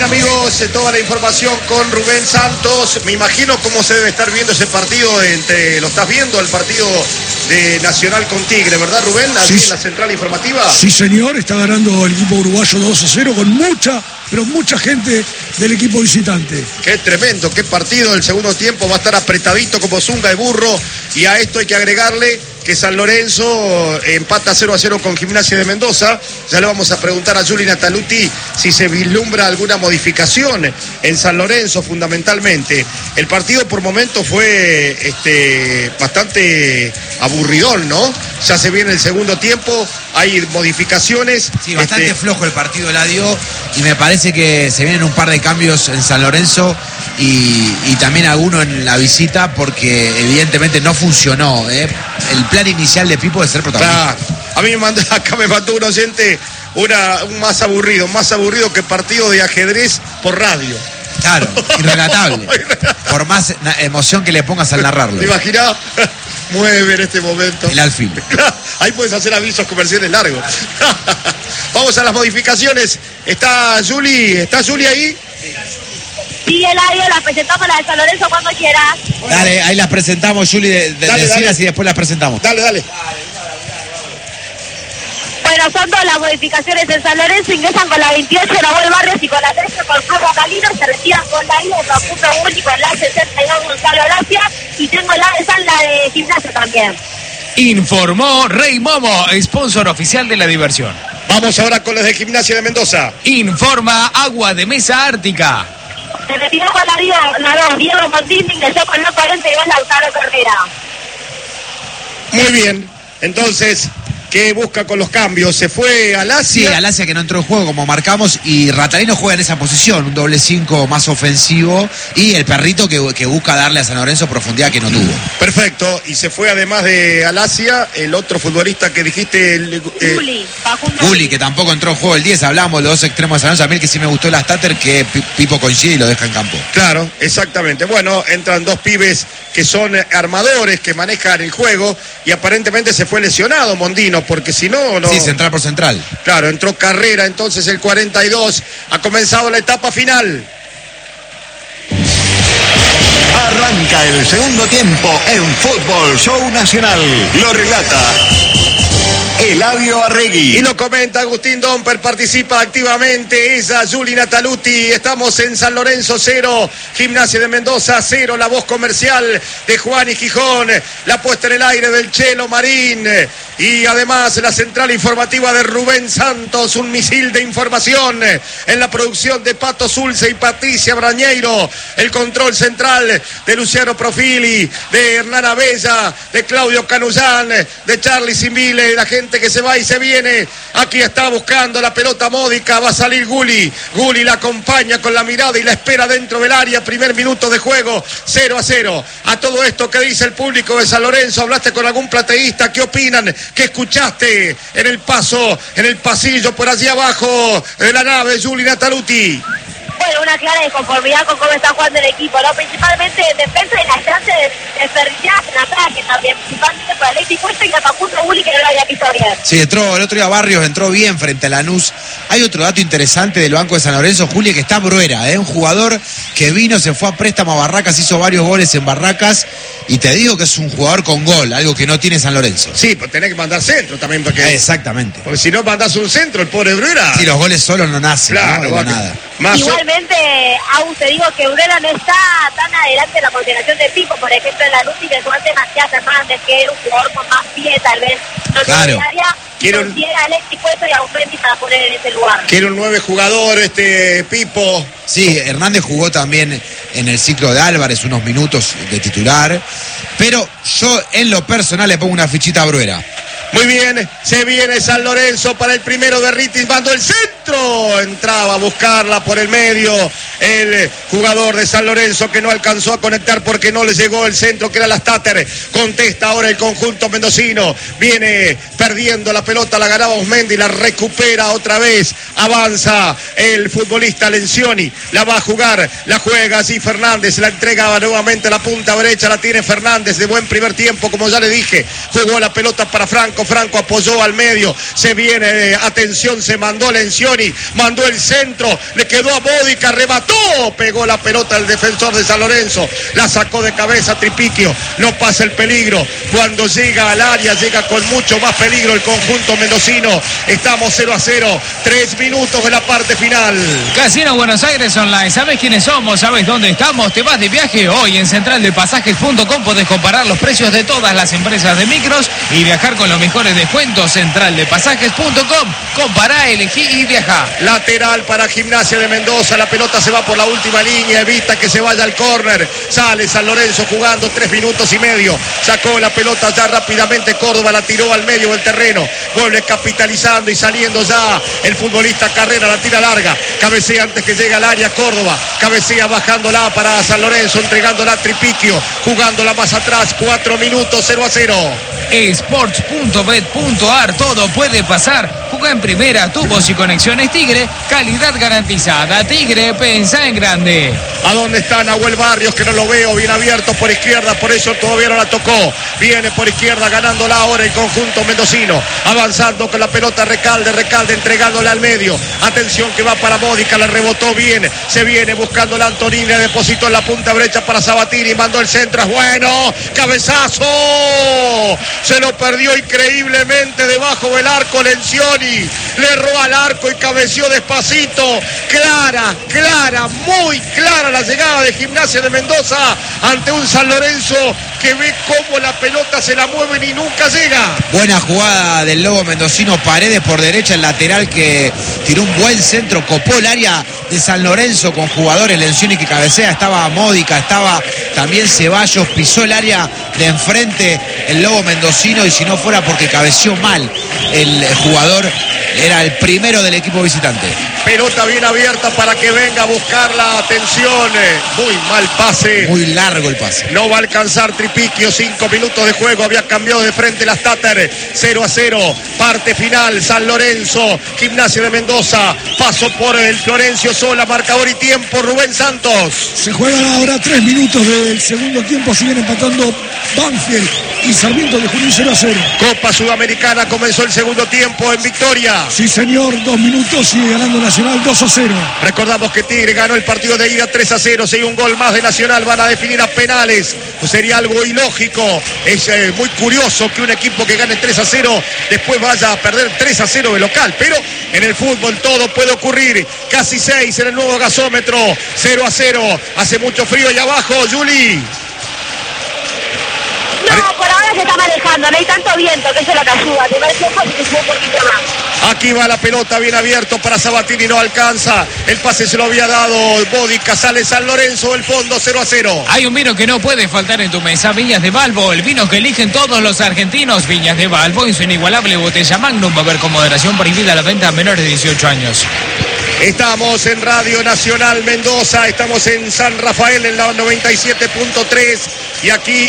amigos, toda la información con Rubén Santos. Me imagino cómo se debe estar viendo ese partido lo estás viendo, el partido de Nacional con Tigre, ¿verdad, Rubén? Allí sí, en la central informativa. Sí, señor, está ganando el equipo uruguayo 2-0 con mucha gente del equipo visitante. Qué tremendo, qué partido. El segundo tiempo va a estar apretadito como zunga de burro, y a esto hay que agregarle que San Lorenzo empata 0-0 con Gimnasia de Mendoza. Ya le vamos a preguntar a Juli Nataluti si se vislumbra alguna modificación en San Lorenzo fundamentalmente. El partido por momentos fue bastante aburridón, ¿no? Ya se viene el segundo tiempo, hay modificaciones. Sí, bastante flojo el partido, Eladio, y me parece que se vienen un par de cambios en San Lorenzo y también alguno en la visita, porque evidentemente no funcionó, El plan inicial de Pipo de ser protagonista. A mí acá me mandó un oyente un más aburrido que partido de ajedrez por radio. Claro, irrelatable. Por más emoción que le pongas al narrarlo. ¿Te imaginas? Mueve en este momento. El alfil. Ahí puedes hacer avisos comerciales largos. Vamos a las modificaciones. ¿Está Juli ahí? Sí, Eladio, la presentamos, la de San Lorenzo, cuando quieras. Dale, ahí las presentamos, Juli, decidas y después las presentamos. Dale. Bueno, son todas las modificaciones en San Lorenzo. Ingresan con la 28 Nahuel Barrios y con la 13 con Pablo Galino. Se retiran con la I de Facundo Bulli, con la 62 Gonzalo Gracia. Y tengo la de San, la de Gimnasia también. Informó Rey Momo, sponsor oficial de la diversión. Vamos ahora con los de Gimnasia de Mendoza. Informa Agua de Mesa Ártica. Se retiró con la Diego Montín, ingresó con la 42 Lautaro Correa. Muy bien, entonces, ¿qué busca con los cambios? ¿Se fue Alasia? Sí, Alasia, que no entró en juego como marcamos, y Ratalino juega en esa posición, un doble 5 más ofensivo, y el perrito que busca darle a San Lorenzo profundidad que no tuvo. Perfecto, y se fue además de Alasia, el otro futbolista que dijiste, Bulli, que tampoco entró en juego el 10, hablamos de los dos extremos de San Lorenzo. A mí el que sí me gustó la Stater, que Pipo coincide y lo deja en campo. Claro, exactamente. Bueno, entran dos pibes que son armadores, que manejan el juego, y aparentemente se fue lesionado Mondino, porque si no... Sí, central por central. Claro, entró Carrera, entonces el 42. Ha comenzado la etapa final. Arranca el segundo tiempo en Fútbol Show Nacional. Lo relata Eladio Arregui. Y lo comenta Agustín Domper, participa activamente esa Juli Nataluti. Estamos en San Lorenzo 0, Gimnasia de Mendoza 0, la voz comercial de Juan y Gijón, la puesta en el aire del Chelo Marín, y además la central informativa de Rubén Santos, un misil de información en la producción de Pato Zulce y Patricia Brañeiro, el control central de Luciano Profili, de Hernán Abella, de Claudio Canullán, de Charlie Simbile, la gente que se va y se viene. Aquí está buscando la pelota módica, va a salir Gulli la acompaña con la mirada y la espera dentro del área. Primer minuto de juego, 0-0. A todo esto, ¿qué dice el público de San Lorenzo? ¿Hablaste con algún plateísta? ¿Qué opinan? ¿Qué escuchaste en el pasillo por allí abajo de la nave, Juli Nataluti? Bueno, una clara disconformidad con cómo está jugando el equipo, ¿no? Principalmente en defensa y las chances de desperdiciar en ataque también, principalmente para Alexis Cuesta y a Facundo Bulli, que no lo había visto bien. Sí, entró el otro día Barrios, entró bien frente a Lanús. Hay otro dato interesante del banco de San Lorenzo, Juli, que está Bruera, un jugador que vino, se fue a préstamo a Barracas, hizo varios goles en Barracas, y te digo que es un jugador con gol, algo que no tiene San Lorenzo. Sí, pues tenés que mandar centro también, porque... Exactamente. Porque si no mandás un centro, el pobre Bruera... Sí, los goles solos no nacen, claro, ¿no? Nada. Igualmente, aún te digo que Bruera no está tan adelante en la consideración de Pipo, por ejemplo, en la luz y de suerte Matías Hernández, que era un jugador con más pie, tal vez. No claro. Considera a Alexis Cuesta y a Aumendi para poner en ese lugar. Quiere un 9 jugador, Pipo. Sí, Hernández jugó también en el ciclo de Álvarez unos minutos de titular, pero yo en lo personal le pongo una fichita a Bruera. Muy bien, se viene San Lorenzo para el primero de Ritis, mandó el centro, entraba a buscarla por el medio, el jugador de San Lorenzo que no alcanzó a conectar porque no le llegó el centro que era la Stater. Contesta ahora el conjunto mendocino. Viene perdiendo la pelota, la ganaba Osmendi, la recupera otra vez. Avanza el futbolista Lencioni. La va a jugar, la juega así Fernández. La entrega nuevamente a la punta derecha. La tiene Fernández de buen primer tiempo, como ya le dije. Jugó la pelota para Franco. Franco apoyó al medio. Se viene, atención, se mandó Lencioni. Mandó el centro. Le quedó a Bodica. Remató. Pegó la pelota al defensor de San Lorenzo. La sacó de cabeza Tripiquio. No pasa el peligro. Cuando llega al área, llega con mucho más peligro el conjunto mendocino. Estamos 0-0. 3 minutos de la parte final. Casino Buenos Aires Online. ¿Sabes quiénes somos? ¿Sabes dónde estamos? ¿Te vas de viaje? Hoy en centraldepasajes.com podés comparar los precios de todas las empresas de micros y viajar con los mejores descuentos. Centraldepasajes.com. Compará, elegí y viajá. Lateral para Gimnasia de Mendoza. La pelota se va por la última línea. Evita que se vaya al córner. Sale San Lorenzo jugando 3 minutos y medio. Sacó la pelota ya rápidamente Córdoba. La tiró al medio del terreno. Vuelve capitalizando y saliendo ya el futbolista Carrera. La tira larga. Cabecea antes que llegue al área Córdoba. Cabecea bajándola para San Lorenzo. Entregándola a Tripiquio. Jugándola más atrás. 4 minutos, 0-0. Sports.bet.ar. Todo puede pasar. Juega en primera, tubos y conexiones Tigre. Calidad garantizada. Tigre, pensá en grande. ¿A dónde está Nahuel Barrios? Que no lo veo. Bien abierto por izquierda. Por eso todavía no la tocó. Viene por izquierda ganándola ahora el conjunto mendocino. Avanzando con la pelota Recalde entregándola al medio. Atención que va para Bodica. La rebotó bien. Se viene buscando la Antonina. Depositó en la punta derecha para Sabatini. Mandó el centro. Es bueno. Cabezazo. Se lo perdió increíblemente debajo del arco Lencioni. Le erró al arco y cabeció despacito. Clara, muy clara la llegada de Gimnasia de Mendoza ante un San Lorenzo que ve cómo la pelota se la mueven y nunca llega. Buena jugada del Lobo mendocino. Paredes por derecha, el lateral que tiró un buen centro, copó el área de San Lorenzo con jugadores. Lencioni que cabecea, estaba Módica, estaba también Ceballos, pisó el área de enfrente el Lobo mendocino, y si no fuera porque cabeció mal el jugador, era el primero del equipo visitante. Pelota bien abierta para que venga a buscar la atención. Muy mal pase. Muy largo el pase. No va a alcanzar Tripiquio. 5 minutos de juego. Había cambiado de frente la Stater. 0-0. Parte final. San Lorenzo. Gimnasia de Mendoza. Paso por el Florencio Sola. Marcador y tiempo. Rubén Santos. Se juegan ahora 3 minutos del segundo tiempo. Siguen empatando Banfield y Sarmiento de Junín 0-0. Copa Sudamericana. Comenzó el segundo tiempo en victoria. Sí, señor. 2 minutos. Sigue ganando Nacional 2-0. Recordamos que Tigre ganó el partido de ida 3-0. Si hay un gol más de Nacional, van a definir a penales. Pues sería algo ilógico. Es muy curioso que un equipo que gane 3-0 después vaya a perder 3-0 de local. Pero en el fútbol todo puede ocurrir. Casi 6 en el nuevo gasómetro. 0-0. Hace mucho frío ahí abajo, Juli. No, por ahora se está manejando, no hay tanto viento, que eso es lo que ayuda. Me parece que fue un poquito más. Aquí va la pelota bien abierto para Sabatini, no alcanza. El pase se lo había dado Bodica. Sale San Lorenzo del fondo, 0-0. Hay un vino que no puede faltar en tu mesa. Viñas de Balbo, el vino que eligen todos los argentinos. Viñas de Balbo en su inigualable botella Magnum. Va a haber con moderación prohibida la venta a menores de 18 años. Estamos en Radio Nacional Mendoza, estamos en San Rafael en la 97.3 y aquí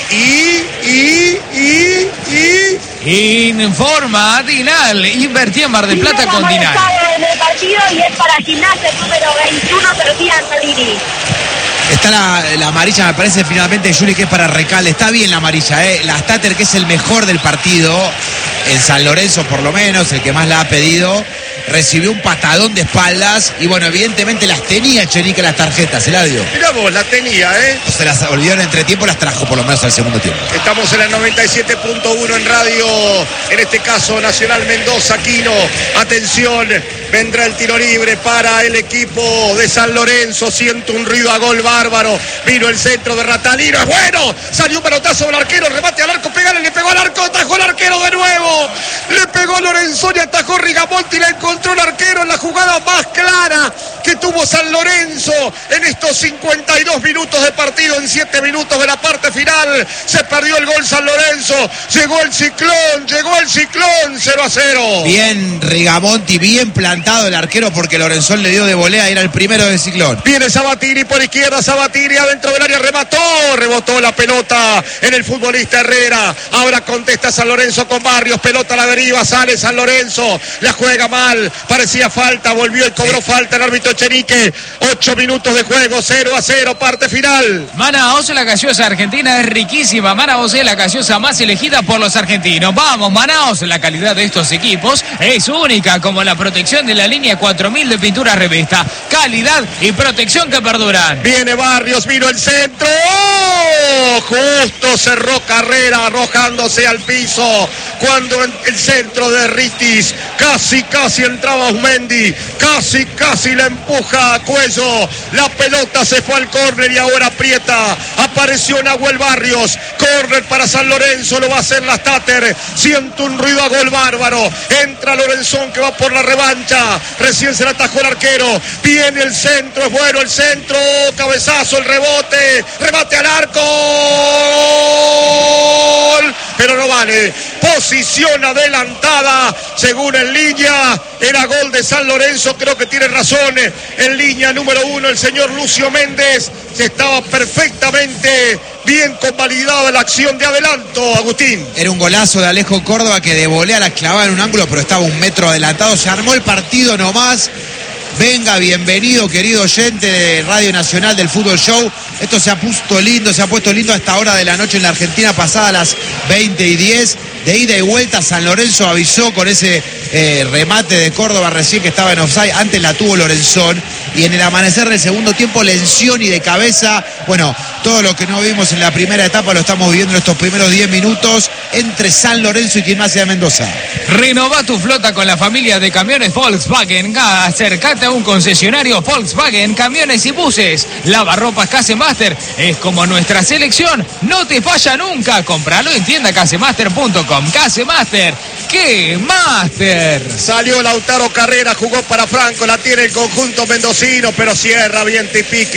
Informa Dinal, invertí en Mar del Plata con Dinal. En el partido y es para Gimnasia número 21, Sergio Antonini. Está la amarilla, me parece finalmente, Juli, que es para Recalde. Está bien la amarilla, la Stater, que es el mejor del partido, en San Lorenzo por lo menos, el que más la ha pedido. Recibió un patadón de espaldas y bueno, evidentemente las tenía Chenique las tarjetas, Eladio. Mirá vos, las tenía, O se las olvidó en entretiempo, las trajo por lo menos al segundo tiempo. Estamos en el 97.1 en radio, en este caso Nacional Mendoza, Quino. Atención, vendrá el tiro libre para el equipo de San Lorenzo. Siento un ruido a gol bárbaro. Vino el centro de Ratalino, es bueno. Salió un pelotazo del arquero, remate al arco, pegale, le pegó al arco, atajó el arquero de nuevo. Le pegó Lorenzoni, atajó Rigamonti, la encontró el arquero en la jugada más clara que tuvo San Lorenzo en estos 52 minutos de partido. En 7 minutos de la parte final se perdió el gol San Lorenzo. Llegó el ciclón, 0-0. Bien Rigamonti, bien planteado adelantado el arquero porque Lorenzón le dio de volea, era el primero del Ciclón. Viene Sabatini por izquierda, Sabatini adentro del área, rebotó la pelota en el futbolista Herrera. Ahora contesta San Lorenzo con Barrios, pelota a la deriva, sale San Lorenzo, la juega mal, parecía falta, volvió y cobró falta el árbitro Echenique. 8 minutos de juego, 0-0, parte final. Manaos, la gaseosa argentina es riquísima. Manaos es la gaseosa más elegida por los argentinos. Vamos, Manaos, la calidad de estos equipos es única, como la protección de la línea 4000 de pintura Revesta. Calidad y protección que perduran. Viene Barrios, vino el centro. ¡Oh! Justo cerró Carrera, arrojándose al piso. Cuando en el centro de Ritis, casi entraba Osmendi. Casi le empuja a Cuello. La pelota se fue al córner y ahora aprieta. Apareció Nahuel Barrios. Córner para San Lorenzo, lo va a hacer la Stater. Siento un ruido a gol bárbaro. Entra Lorenzón que va por la revancha. Recién se le atajó el arquero. Viene el centro, es bueno el centro. Cabezazo, el rebote. Remate al arco. Gol. Pero no vale. Posición adelantada. Según en línea, era gol de San Lorenzo. Creo que tiene razón. En línea número 1, el señor Lucio Méndez. Estaba perfectamente bien convalidada la acción de adelanto, Agustín. Era un golazo de Alejo Córdoba que de volea la clavaba en un ángulo, pero estaba 1 metro adelantado. Se armó el partido nomás. Venga, bienvenido, querido oyente de Radio Nacional del Fútbol Show. Esto se ha puesto lindo a esta hora de la noche en la Argentina, pasada las 20:10. De ida y vuelta, San Lorenzo avisó con ese remate de Córdoba recién que estaba en offside. Antes la tuvo Lorenzón. Y en el amanecer del segundo tiempo, Lencioni de cabeza. Bueno, todo lo que no vimos en la primera etapa lo estamos viviendo en estos primeros 10 minutos entre San Lorenzo y Gimnasia de Mendoza. Renova tu flota con la familia de camiones Volkswagen. Acércate a un concesionario Volkswagen, camiones y buses. Lavarropas Casemaster es como nuestra selección. No te falla nunca. Compralo en tienda casemaster.com. Casemaster, ¡qué Master! Salió Lautaro Carrera, jugó para Franco, la tiene el conjunto mendocino, pero cierra bien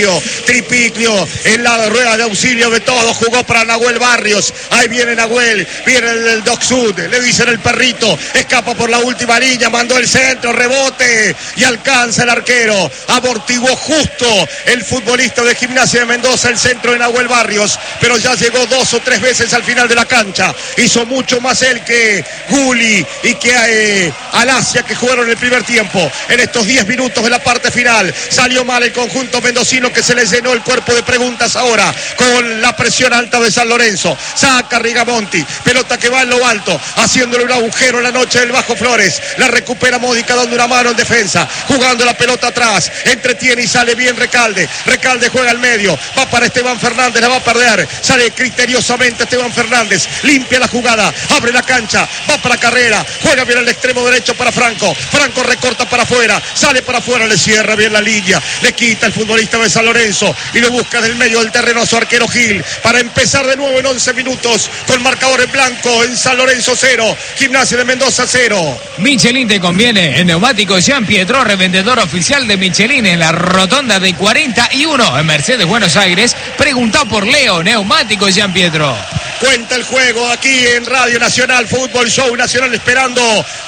Tripicchio en la rueda de auxilio de todos, jugó para Nahuel Barrios. Ahí viene Nahuel, viene el Doc Sud, le dicen el perrito, escapa por la última línea, mandó el centro, rebote y alcanza el arquero. Amortiguó justo el futbolista de Gimnasia de Mendoza el centro de Nahuel Barrios, pero ya llegó 2 o 3 veces al final de la cancha. Hizo mucho más él que Gulli y que Alasia, que jugaron el primer tiempo. En estos 10 minutos de la parte final salió mal el conjunto mendocino, que se le llenó el cuerpo de preguntas ahora con la presión alta de San Lorenzo. Saca Rigamonti, pelota que va en lo alto, haciéndole un agujero en la noche del Bajo Flores. La recupera Módica dando una mano en defensa, jugando la pelota atrás, entretiene y sale bien Recalde juega al medio, va para Esteban Fernández, la va a perder, sale criteriosamente Esteban Fernández, limpia la jugada, abre la cancha, va para Carrera, juega bien al extremo derecho para Franco recorta para afuera, sale para afuera, le cierra bien la línea, le quita el futbolista de San Lorenzo y lo busca del medio del terreno a su arquero Gil, para empezar de nuevo en 11 minutos con marcador en blanco. En San Lorenzo 0, Gimnasia de Mendoza 0. Michelin te conviene. En Neumáticos Jean Pietro, revendedor oficial de Michelin en la rotonda de 41 en Mercedes, Buenos Aires. Pregunta por Leo. Neumáticos Jean Pietro. Cuenta el juego aquí en Radio Nacional, Fútbol Show Nacional, esperando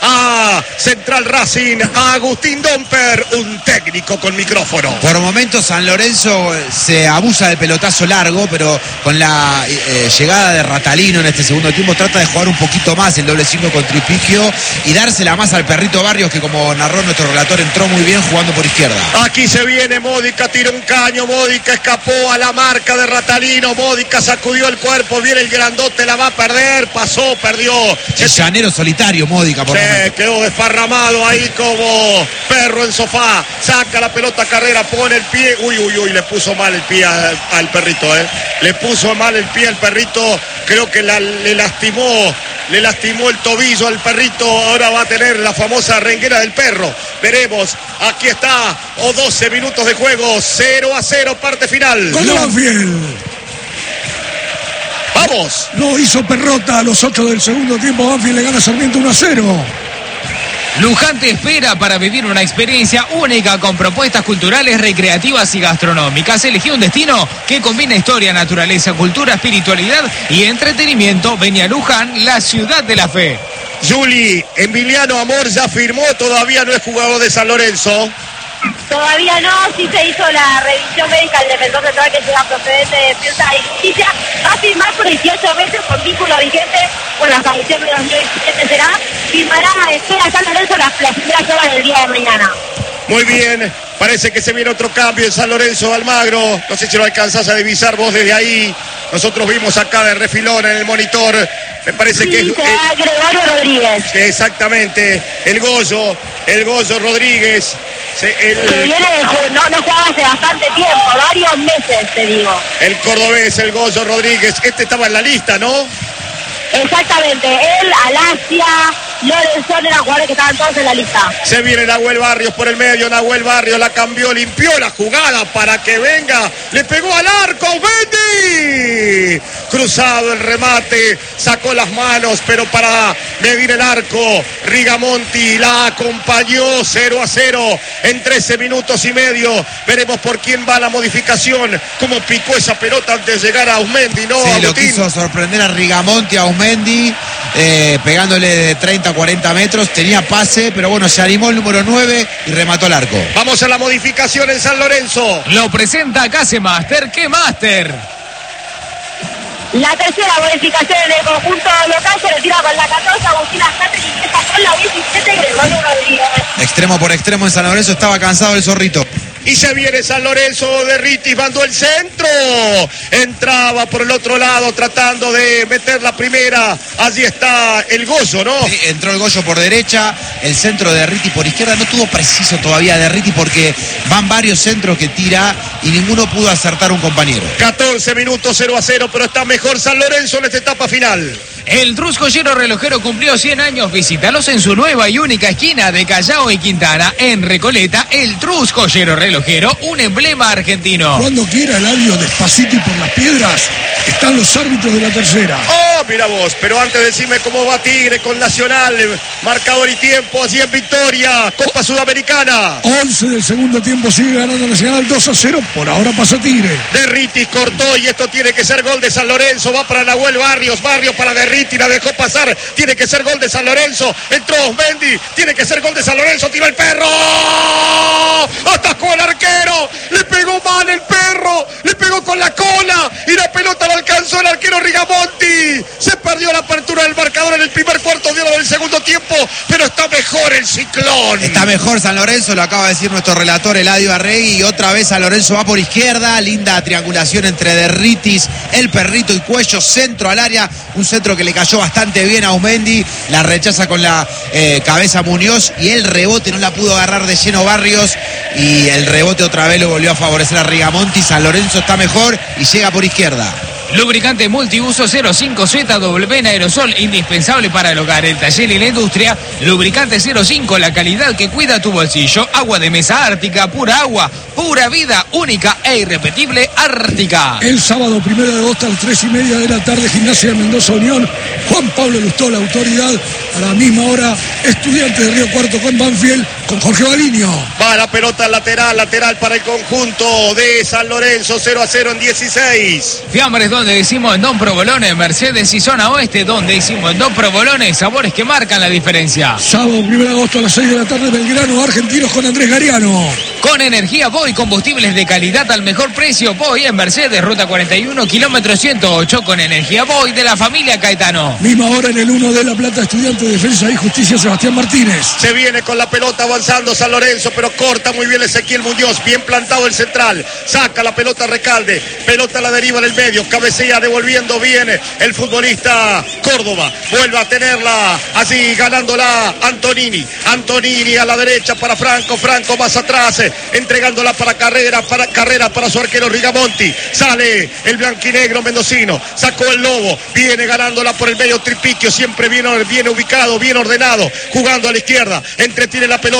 a Central Racing, a Agustín Domper, un técnico con micrófono. Por momentos San Lorenzo se abusa del pelotazo largo, pero con la llegada de Ratalino en este segundo tiempo trata de jugar un poquito más el doble 5 con Tripicchio y dársela más al perrito Barrios, que como narró nuestro relator entró muy bien jugando por izquierda. Aquí se viene Módica, tira un caño, Módica escapó a la marca de Ratalino, Módica sacudió el cuerpo, viene el grandote, la va a perder, pasó, perdió. El llanero solitario, Módica, por se quedó desparramado ahí como perro en sofá, saca la pelota Carrera, pone el pie, uy, le puso mal el pie al perrito, le puso mal el pie al perrito, creo que le lastimó el tobillo al perrito, ahora va a tener la famosa renguera del perro, veremos, aquí está, 12 minutos de juego, 0-0, parte final. Gol de Banfield. ¡Vamos! Lo hizo Perrota a los 8 del segundo tiempo. Banfield le gana a Sarmiento 1-0. Luján te espera para vivir una experiencia única con propuestas culturales, recreativas y gastronómicas. Elegí un destino que combina historia, naturaleza, cultura, espiritualidad y entretenimiento. Ven a Luján, la ciudad de la fe. Juli, Emiliano Amor ya firmó, todavía no es jugador de San Lorenzo. Todavía no, sí se hizo la revisión médica del defensor central que llega procedente de Defensa y Justicia. Va a firmar por 18 meses con vínculo vigente, bueno, hasta diciembre de 2017 será. Firmará a San Lorenzo las primeras horas del día de mañana. Muy bien, parece que se viene otro cambio en San Lorenzo. Almagro, no sé si lo alcanzás a divisar vos desde ahí. Nosotros vimos acá de refilón en el monitor. Me parece sí, que es Gregorio Rodríguez. Exactamente, el Goyo Rodríguez. Que viene no jugaba hace bastante tiempo, varios meses, te digo. El cordobés, el Goyo Rodríguez. Este estaba en la lista, ¿no? Exactamente, él, Alasia, Lorenzón eran jugadores que estaban todos en la lista. Se viene Nahuel Barrios por el medio, Nahuel Barrios la cambió, limpió la jugada para que venga, le pegó al arco, Mendy. Cruzado el remate, sacó las manos, pero para medir el arco, Rigamonti la acompañó 0-0 en 13 minutos y medio. Veremos por quién va la modificación, cómo picó esa pelota antes de llegar a Ausmendi, ¿no? Sí, Agustín. lo quiso sorprender a Rigamonti, a Ausmendi, pegándole de 30 a 40 metros, tenía pase, pero bueno, se animó el número 9 y remató el arco. Vamos a la modificación en San Lorenzo. Lo presenta Casemaster. ¿Qué Master? La tercera modificación en el conjunto local se retira con la 14, Agustina Cáceres, y empieza con la 17, Gregorio Rodríguez. Extremo por extremo en San Lorenzo, estaba cansado el zorrito. Y se viene San Lorenzo de Ritis, mandó el centro. Entraba por el otro lado tratando de meter la primera. Allí está el Goyo, ¿no? Sí, entró el Goyo por derecha, el centro de Riti por izquierda. No tuvo preciso todavía de Riti porque van varios centros que tira y ninguno pudo acertar un compañero. 14 minutos 0-0, pero está mejor San Lorenzo en esta etapa final. El Trus Joyero Relojero cumplió 100 años. Visítalos en su nueva y única esquina de Callao y Quintana, en Recoleta. El Trus Joyero Relojero, un emblema argentino. Cuando quiera, Eladio, despacito y por las piedras, están los árbitros de la tercera. Oh, mira vos, pero antes decime cómo va Tigre con Nacional, marcador y tiempo, allí en Victoria, Copa Sudamericana. 11 del segundo tiempo, sigue ganando Nacional 2-0, por ahora pasa Tigre. Derritis cortó y esto tiene que ser gol de San Lorenzo, va para Nahuel Barrios para Derritis, la dejó pasar, tiene que ser gol de San Lorenzo, entró Osmendi, tiene que ser gol de San Lorenzo, tiró el perro, atajó al arquero, le pegó mal el perro, le pegó con la cola y la pelota la alcanzó el arquero Rigamonti. Se perdió la apertura del marcador en el primer cuarto de hora del segundo tiempo, pero está mejor el Ciclón. Está mejor San Lorenzo, lo acaba de decir nuestro relator Eladio Arregui, y otra vez San Lorenzo va por izquierda, linda triangulación entre Derritis, el perrito y Cuello, centro al área, un centro que le cayó bastante bien a Ausmendi, la rechaza con la cabeza Muñoz y el rebote no la pudo agarrar de lleno Barrios y el rebote otra vez lo volvió a favorecer a Rigamonti. San Lorenzo está mejor y llega por izquierda. Lubricante multiuso 05ZW en aerosol, indispensable para el hogar, el taller y la industria. Lubricante 05, la calidad que cuida tu bolsillo. Agua de mesa Ártica, pura agua, pura vida, única e irrepetible Ártica. El sábado 1 de agosto a las 3:30 de la tarde, Gimnasia de Mendoza Unión. Juan Pablo Lustó, la autoridad. A la misma hora, Estudiantes de Río Cuarto con Banfield, con Jorge Baliño. Va la pelota lateral para el conjunto de San Lorenzo, 0-0 en 16. Fiambres, donde decimos en Don Provolone, Mercedes y Zona Oeste, donde decimos en Don Provolone, sabores que marcan la diferencia. Sábado 1 de agosto a las 6 de la tarde, Belgrano, Argentinos con Andrés Gariano. Con energía Boy, combustibles de calidad al mejor precio. Boy en Mercedes, ruta 41, kilómetro 108, con energía Boy de la familia Caetano. Misma hora en el 1 de La Plata, Estudiantes de Defensa y Justicia, Sebastián Martínez. Se viene con la pelota avanzando San Lorenzo, pero corta muy bien Ezequiel Muñoz, bien plantado el central, saca la pelota Recalde, pelota a la deriva en el medio, cabecea devolviendo bien el futbolista Córdoba, vuelve a tenerla así ganándola Antonini a la derecha para Franco más atrás, entregándola para Carrera para su arquero Rigamonti, sale el blanquinegro mendocino, sacó el Lobo, viene ganándola por el medio Tripiquio, siempre bien ubicado, bien ordenado, jugando a la izquierda, entretiene la pelota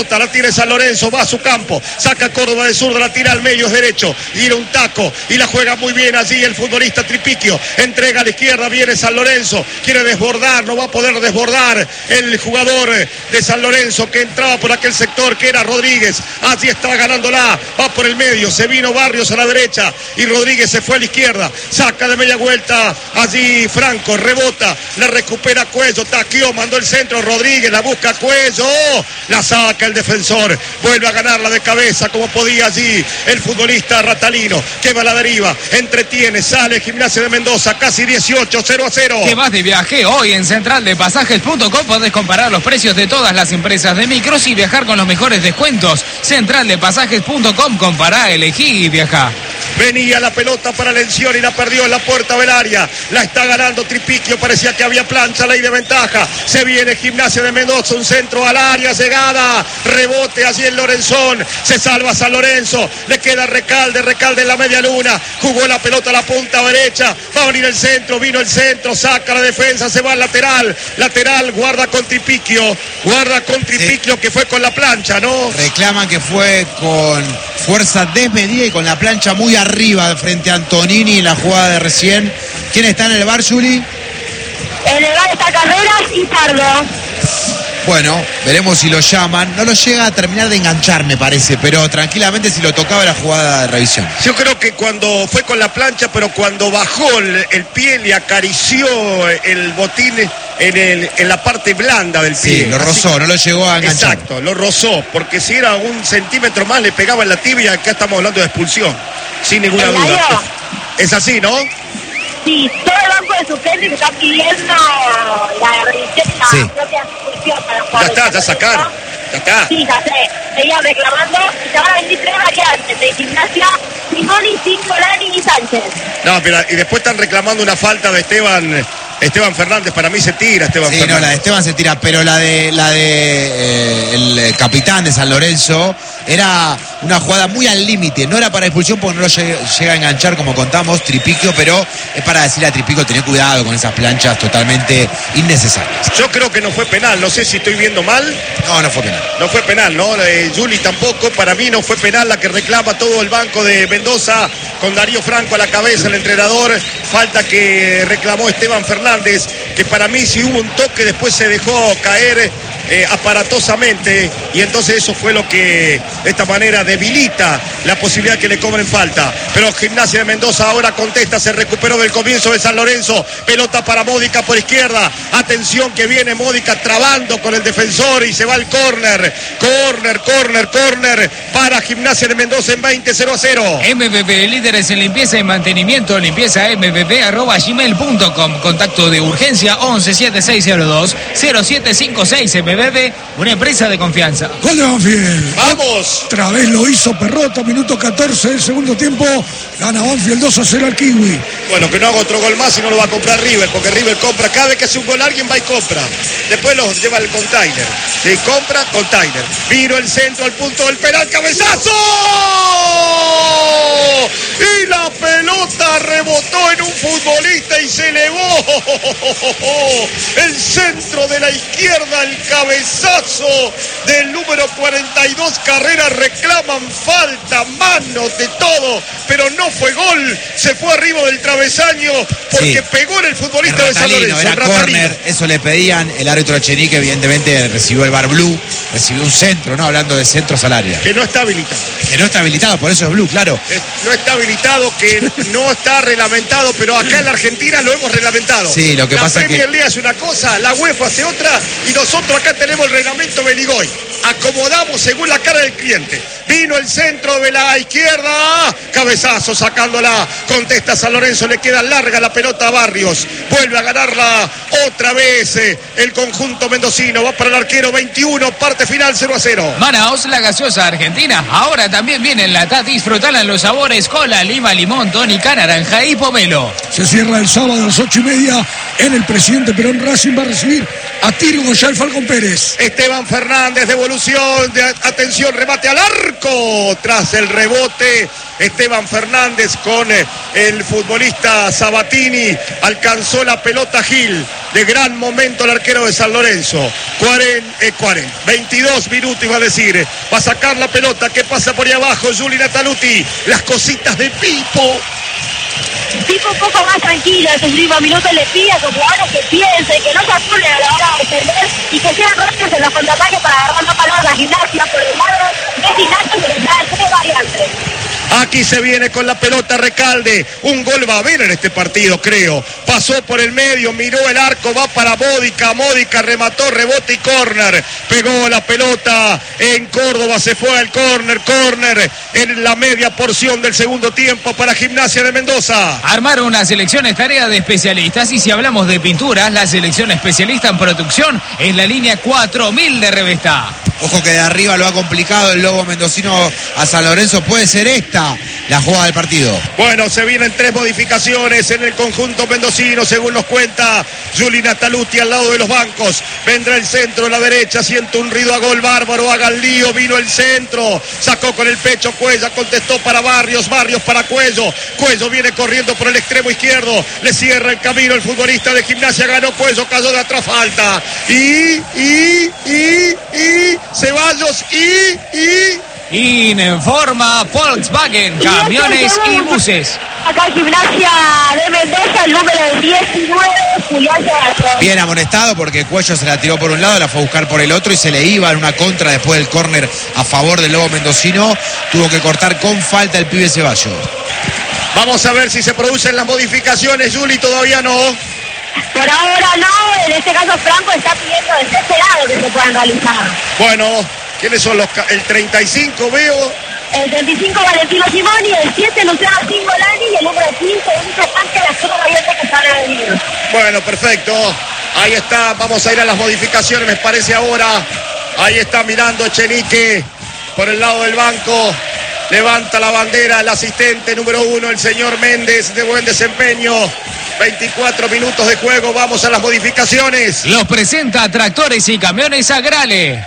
pelota, la tiene San Lorenzo, va a su campo, saca Córdoba de zurda, la tira al medio, es derecho, tira un taco y la juega muy bien allí el futbolista Tripiquio, entrega a la izquierda, viene San Lorenzo, quiere desbordar, no va a poder desbordar el jugador de San Lorenzo que entraba por aquel sector que era Rodríguez, allí está ganándola, va por el medio, se vino Barrios a la derecha y Rodríguez se fue a la izquierda, saca de media vuelta allí Franco, rebota, la recupera Cuello, taqueó, mandó el centro, Rodríguez la busca Cuello, la saca el defensor, vuelve a ganarla de cabeza como podía allí el futbolista Ratalino, que va a la deriva, entretiene, sale Gimnasia de Mendoza, casi 18, 0-0. ¿Te vas de viaje? Hoy en centraldepasajes.com podés comparar los precios de todas las empresas de micros y viajar con los mejores descuentos. Centraldepasajes.com, compará, elegí y viajá. Venía la pelota para Lencioni y la perdió en la puerta del área. La está ganando Tripiquio, parecía que había plancha, ley de ventaja. Se viene Gimnasia de Mendoza, un centro al área, llegada, rebote allí en Lorenzón. Se salva San Lorenzo, le queda Recalde en la media luna. Jugó la pelota a la punta derecha, va a venir el centro, vino el centro, saca la defensa, se va al lateral, guarda con Tripiquio, que fue con la plancha, ¿no? Reclaman que fue con fuerza desmedida y con la plancha muy arriba frente a Antonini en la jugada de recién. ¿Quién está en el bar, Juli? En el bar está Carreras y Pardo. Bueno, veremos si lo llaman. No lo llega a terminar de enganchar, me parece, pero tranquilamente si lo tocaba la jugada de revisión. Yo creo que cuando fue con la plancha, pero cuando bajó el pie, le acarició el botín en la parte blanda del pie. Sí, lo rozó, no lo llegó a enganchar. Exacto, lo rozó, porque si era un centímetro más le pegaba en la tibia. Acá estamos hablando de expulsión, sin ninguna duda. Es así, ¿no? Sí, todo el banco de suplentes está pidiendo la revisión y la propia expulsión para jugar. Ya está, ya sacaron. Ya está. Sí, ya sé. Seguían reclamando y se van a venir 3 variantes de Gimnasia, Simoni, Cingolani y Sánchez. No, pero y después están reclamando una falta de Esteban Fernández. Para mí se tira Esteban Fernández. No, la de Esteban se tira, pero la de el capitán de San Lorenzo era una jugada muy al límite. No era para expulsión porque no lo llega a enganchar, como contamos, Tripiquio, pero es para decirle a Tripiquio, tener cuidado con esas planchas totalmente innecesarias. Yo creo que no fue penal, no sé si estoy viendo mal. No fue penal. No fue penal, ¿no? Juli tampoco, para mí no fue penal la que reclama todo el banco de Mendoza, con Darío Franco a la cabeza, el entrenador. Falta que reclamó Esteban Fernández, que para mí si hubo un toque después se dejó caer aparatosamente, y entonces eso fue lo que de esta manera debilita la posibilidad que le cobren falta. Pero Gimnasia de Mendoza ahora contesta, se recuperó del comienzo de San Lorenzo, pelota para Módica por izquierda, atención que viene Módica trabando con el defensor y se va al córner, para Gimnasia de Mendoza en 20-0-0. MBB, líderes en limpieza y mantenimiento, limpieza@gmail.com, contacto de urgencia 117602-0756. MBB, una empresa de confianza. Gol de Banfield. ¡Vamos! Otra vez lo hizo Perrota, minuto 14 del segundo tiempo. Gana Banfield 2-0 al Kiwi. Bueno, que no haga otro gol más y no lo va a comprar River, porque River compra, cada vez que hace un gol alguien va y compra. Después lo lleva al container. Se compra, container. Vino el centro al punto del penal, cabezazo. Y la pelota rebotó en un futbolista y se elevó. El centro de la izquierda, el cabezazo del número 42, Carrera, reclaman falta, manos, de todo, pero no fue gol, se fue arriba del travesaño porque pegó en el futbolista de San Lorenzo. Era córner, eso le pedían, el árbitro Echenique evidentemente recibió el bar blue, recibió un centro, ¿no? Hablando de centros al área. Que no está habilitado. Que no está habilitado, por eso es blue, claro. No está habilitado, que no está reglamentado, pero acá en la Argentina lo hemos reglamentado. Sí, lo que pasa es que la Premier League hace una cosa, la UEFA hace otra, y nosotros acá tenemos el reglamento Beligoy. Acomodamos según la cara del cliente. Vino el centro de la izquierda, cabezazo sacándola, contesta San Lorenzo, le queda larga la pelota a Barrios, vuelve a ganarla otra vez el conjunto mendocino, va para el arquero 21, parte final 0-0. Manaos, la gaseosa argentina, ahora también viene en lata, disfrutala en los sabores cola, lima, limón, tónica, naranja y pomelo. Se cierra el sábado a las 8:30 en el Presidente Perón. Racing va a recibir a Tiro Goyal Falcón Pérez. Esteban Fernández, devolución, atención, remate al arco, tras el rebote Esteban Fernández con el futbolista Sabatini. Alcanzó la pelota Gil. De gran momento el arquero de San Lorenzo. 22 minutos iba a decir. Va a sacar la pelota que pasa por ahí abajo. Juli Nataluti. Las cositas de Pipo. Pipo un poco más tranquilo en sus últimos minutos, le pide a sus jugadores que piensen, que no se apuren a la hora de defender y que sean rápidos en los contraataques para agarrar la palabra Gimnasia. Por el lado de Gimnasia se les trae 3 variantes. Aquí se viene con la pelota Recalde. Un gol va a haber en este partido, creo. Pasó por el medio, miró el arco, va para Módica. Módica remató, rebote y córner. Pegó la pelota en Córdoba, se fue al córner. Córner en la media porción del segundo tiempo para Gimnasia de Mendoza. Armar una selección es tarea de especialistas y si hablamos de pinturas, la selección especialista en producción es la línea 4000 de Revestá. Ojo que de arriba lo ha complicado el Lobo mendocino a San Lorenzo. Puede ser esta la jugada del partido. Bueno, se vienen 3 modificaciones en el conjunto mendocino, según nos cuenta Juli Nataluti al lado de los bancos. Vendrá el centro a la derecha, siente un ruido a gol bárbaro, haga el lío, vino el centro, sacó con el pecho Cuella, contestó para Barrios, Barrios para Cuello. Cuello viene corriendo por el extremo izquierdo, le cierra el camino el futbolista de Gimnasia, ganó Cuello, cayó de atrás, falta. Ceballos Informa Volkswagen, camiones y buses. Acá en Gimnasia de Mendoza, el número 19, Julián Ceballos. Bien amonestado porque Cuello se la tiró por un lado, la fue a buscar por el otro y se le iba en una contra después del córner a favor del Lobo mendocino. Tuvo que cortar con falta el pibe Ceballos. Vamos a ver si se producen las modificaciones, Juli, todavía no. Por ahora no, en este caso Franco está pidiendo desesperado que se puedan realizar. Bueno, ¿quiénes son el 35 veo? El 35 Valentino Simoni, el 7 Luciano Cingolani y el número 15 Ulises Sánchez, las zona abiertas que están a venir. Bueno, perfecto. Ahí está, vamos a ir a las modificaciones, me parece ahora. Ahí está mirando Echenique por el lado del banco. Levanta la bandera el asistente número 1, el señor Méndez, de buen desempeño. 24 minutos de juego, vamos a las modificaciones. Los presenta Tractores y Camiones Agrale.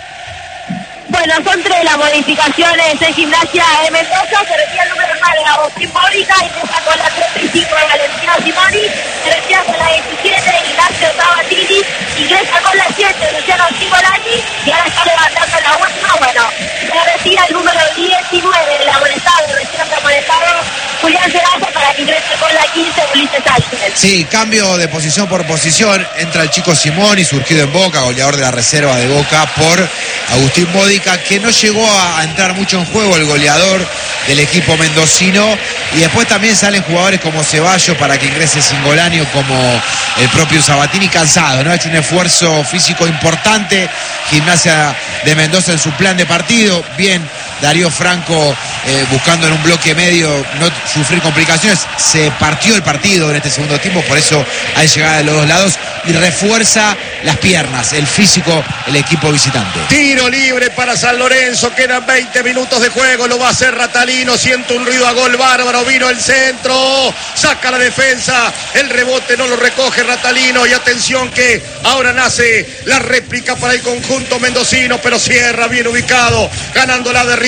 Bueno, son 3 las modificaciones en Gimnasia de Mendoza. Se retira el número 9 de Agustín Módica, ingresa con la 35 de Valentino Simoni, se retira con la 17 de Ignacio Sabatini, ingresa con la 7 de Luciano Cingolani y ahora está levantando la última. Bueno, se retira el número 19 del amonestado, recién amonestado Julián Ceballos para que ingrese con la 15 Ulises Sánchez. Sí, cambio de posición por posición. Entra el chico Simoni, surgido en Boca, goleador de la reserva de Boca, por Agustín Módica, que no llegó a entrar mucho en juego, el goleador del equipo mendocino. Y después también salen jugadores como Ceballos para que ingrese Cingolani o como el propio Sabatini, cansado, ¿no? Ha hecho un esfuerzo físico importante Gimnasia de Mendoza en su plan de partido. Bien Darío Franco buscando en un bloque medio no sufrir complicaciones. Se partió el partido en este segundo tiempo, por eso hay llegada de los dos lados y refuerza las piernas, el físico, el equipo visitante. Tiro libre para San Lorenzo, quedan 20 minutos de juego, lo va a hacer Ratalino, siente un ruido a gol bárbaro, vino el centro, saca la defensa, el rebote no lo recoge Ratalino y atención que ahora nace la réplica para el conjunto mendocino, pero cierra bien ubicado, ganándola de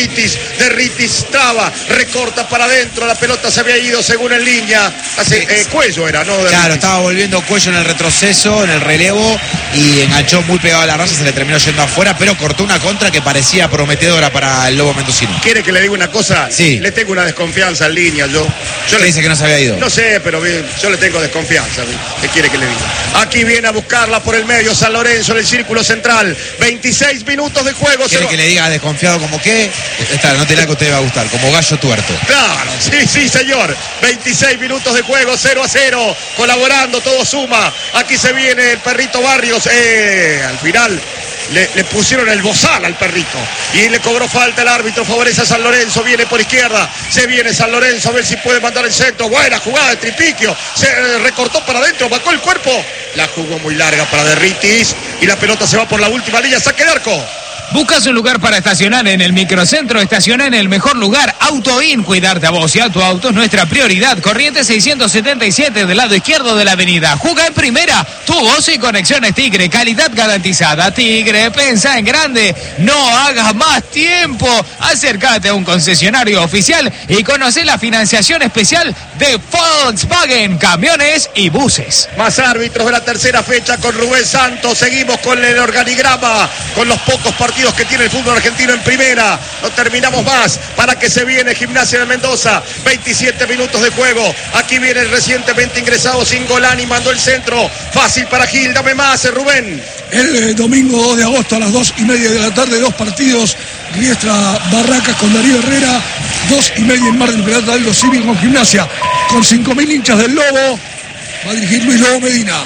Ritis traba, recorta para adentro, la pelota se había ido según en línea, Cuello era, ¿no? Claro, estaba volviendo Cuello en el retroceso, en el relevo y enganchó muy pegado a la raya, se le terminó yendo afuera, pero cortó una contra que parecía prometedora para el Lobo mendocino. ¿Quiere que le diga una cosa? Sí. Le tengo una desconfianza en línea, yo le dice que no se había ido. No sé, pero yo le tengo desconfianza. ¿Qué quiere que le diga? Aquí viene a buscarla por el medio San Lorenzo en el círculo central. 26 minutos de juego. ¿Quiere que le diga desconfiado como qué? Esta no te la que a usted le va a gustar, como gallo tuerto. Claro, sí, señor. 26 minutos de juego, 0-0. Colaborando, todo suma. Aquí se viene el perrito Barrios. Al final le pusieron el bozal al perrito y le cobró falta el árbitro, favorece a San Lorenzo, viene por izquierda, se viene San Lorenzo a ver si puede mandar el centro, buena jugada de Tripiquio, se recortó para adentro, bajó el cuerpo, la jugó muy larga para Derritis y la pelota se va por la última línea, saque de arco. ¿Buscas un lugar para estacionar en el microcentro? Estaciona en el mejor lugar. AutoIn, cuidarte a vos y a tu auto es nuestra prioridad. Corrientes 677 del lado izquierdo de la avenida. Juga en primera, tu voz y conexiones Tigre. Calidad garantizada. Tigre, pensa en grande. No hagas más tiempo. Acércate a un concesionario oficial y conoce la financiación especial de Volkswagen, camiones y buses. Más árbitros de la tercera fecha con Rubén Santos. Seguimos con el organigrama, con los pocos partidos que tiene el fútbol argentino en primera. No terminamos más para que se viene Gimnasia de Mendoza. 27 minutos de juego. Aquí viene el recientemente ingresado Singolani. Mandó el centro. Fácil para Gil. Dame más, Rubén. El domingo 2 de agosto a las 2:30 de la tarde, 2 partidos. Riestra Barracas con Darío Herrera. 2:30 en Mar del Plata, Aldo Civi con Gimnasia. Con 5.000 hinchas del Lobo. Va a dirigir Luis Lobo Medina.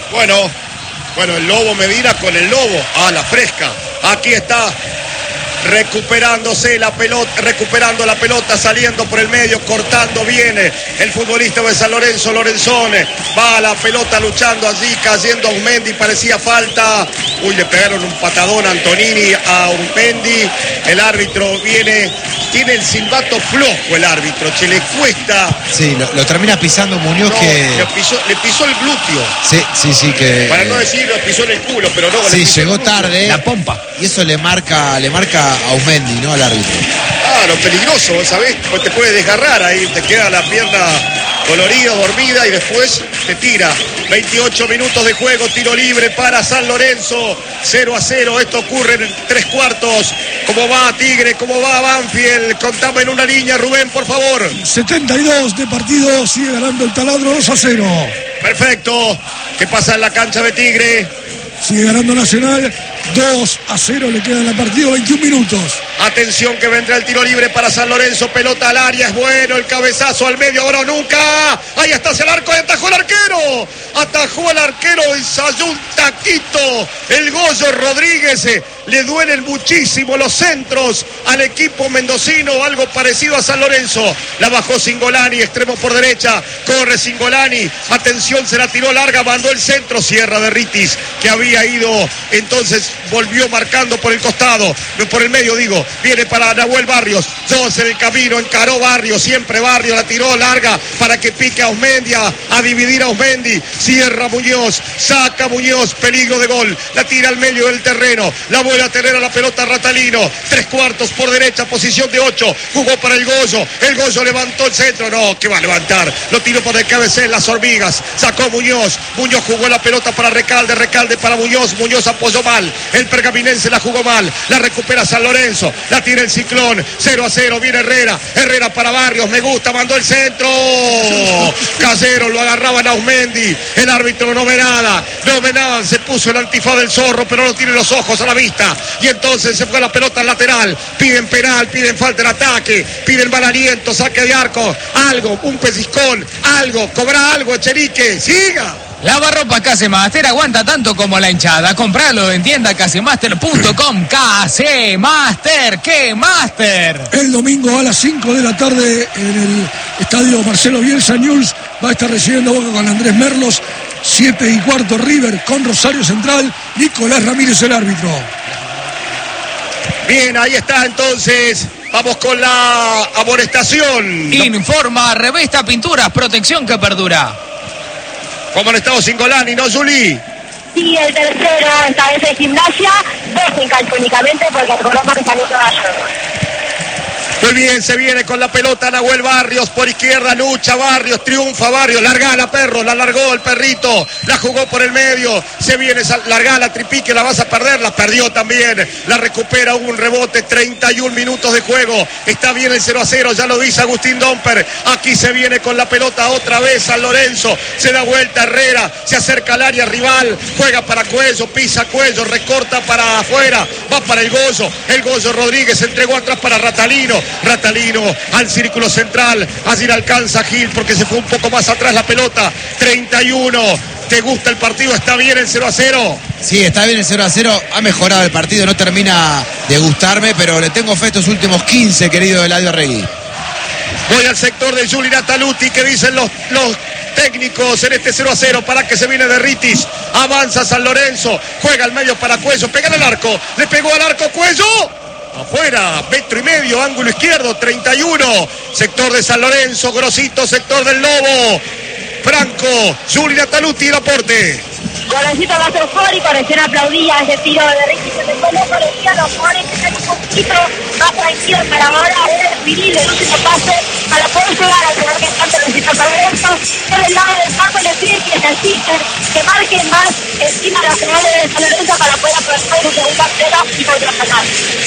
Bueno, el Lobo Medina con el Lobo. A la fresca. Aquí está recuperándose la pelota, recuperando la pelota, saliendo por el medio, cortando bien el futbolista de San Lorenzo, Lorenzone. Va a la pelota luchando allí, cayendo a Aumendi, parecía falta. Uy, le pegaron un patadón a Antonini a Aumendi. El árbitro viene, tiene el silbato flojo el árbitro, se le cuesta. Sí, lo termina pisando Muñoz, no, que... Le pisó el glúteo. Sí, que... Para no decir, le pisó en el culo, pero no. Sí, llegó tarde. La pompa. Y eso le marca a Aumendi, ¿no? Al árbitro. Claro, peligroso, ¿sabés? Pues te puede desgarrar ahí, te queda la pierna dolorida, dormida y después te tira. 28 minutos de juego, tiro libre para San Lorenzo, 0-0. Esto ocurre en 3/4. ¿Cómo va Tigre? ¿Cómo va Banfield? Contame en una línea, Rubén, por favor. 72 de partido, sigue ganando el Taladro 2-0. Perfecto. ¿Qué pasa en la cancha de Tigre? Sigue ganando Nacional, 2-0, le quedan la partida 21 minutos. Atención que vendrá el tiro libre para San Lorenzo, pelota al área, es bueno, el cabezazo al medio, ahora o nunca. Ahí está el arco, atajó el arquero. Atajó el arquero, ensayó un taquito. El Goyo Rodríguez, le duelen muchísimo los centros al equipo mendocino, algo parecido a San Lorenzo. La bajó Singolani, extremo por derecha, corre Singolani. Atención, se la tiró larga, mandó el centro, cierra de Ritis, que había ido, entonces volvió marcando por el costado, por el medio digo, viene para Nahuel Barrios, dos en el camino, encaró Barrios, siempre Barrios, la tiró larga para que pique a Aumendi, a dividir a Aumendi, cierra Muñoz, saca Muñoz, peligro de gol, la tira al medio del terreno, la vuelve a tener a la pelota Ratalino, 3/4 por derecha, posición de 8, jugó para el Goyo levantó el centro, no, que va a levantar, lo tiró por el cabecén, las hormigas, sacó Muñoz jugó la pelota para Recalde para Muñoz apoyó mal, el pergaminense la jugó mal, la recupera San Lorenzo, la tira el Ciclón, 0-0, viene Herrera para Barrios, me gusta, mandó el centro, Casero, lo agarraban a Aumendi, el árbitro no ve nada, se puso el antifaz del zorro, pero no tiene los ojos a la vista, y entonces se fue la pelota al lateral, piden penal, piden falta en ataque, piden mal aliento, saque de arco, algo, un pellizcón, algo, cobra algo, Echenique, siga. Lavarropas Casemaster aguanta tanto como la hinchada. Compralo en tienda casemaster.com. Casemaster, ¡qué master! El domingo a las 5 de la tarde en el estadio Marcelo Bielsa, Newell's va a estar recibiendo Boca con Andrés Merlos. 7:15 River con Rosario Central. Nicolás Ramírez el árbitro. Bien, ahí está entonces. Vamos con la amonestación. Informa Revesta Pinturas, protección que perdura. ¿Cómo han estado Singolani, no, Juli? Sí, el tercero, esta vez en Gimnasia, 2 únicamente porque recordamos que salió ayer. Muy bien, se viene con la pelota Nahuel Barrios, por izquierda lucha Barrios, triunfa Barrios, largala perro, la largó el perrito, la jugó por el medio, se viene, largala Tripique, la vas a perder, la perdió también, la recupera, hubo un rebote, 31 minutos de juego, está bien el 0-0, ya lo dice Agustín Domper, aquí se viene con la pelota otra vez San Lorenzo, se da vuelta Herrera, se acerca al área rival, juega para Cuello, pisa Cuello, recorta para afuera, va para el Goyo Rodríguez, entregó atrás para Ratalino al círculo central, allí le alcanza Gil porque se fue un poco más atrás la pelota, 31, ¿te gusta el partido? ¿Está bien el 0-0? Sí, está bien el 0-0, ha mejorado el partido, no termina de gustarme, pero le tengo fe estos últimos 15, querido Eladio Arregui. Voy al sector de Juli Nataluti, que dicen los técnicos en este 0-0. Para que se viene de Ritis. Avanza San Lorenzo. Juega al medio para Cuello. Pega en el arco. Le pegó al arco Cuello. Afuera, 1,5 metros, ángulo izquierdo, 31. Sector de San Lorenzo, Grosito, sector del Lobo. Franco, Juli Nataluti, el aporte. Golecito más eufórico, recién aplaudía ese tiro de Ricky, se dejó lejos, decía los jugadores que están un poquito más tranquilos para ahora definir el último pase para poder llegar al lugar que tanto necesita San Lorenzo. Por el lado del campo les pide que necesiten que marquen más encima de las jugadores de San Lorenzo para poder aprovechar su segunda arquera y contraatacar.